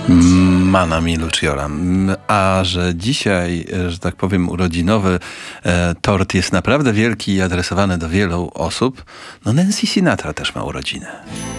Manami Luciora. A że dzisiaj, że tak powiem, urodzinowy tort jest naprawdę wielki i adresowany do wielu osób, no Nancy Sinatra też ma urodziny.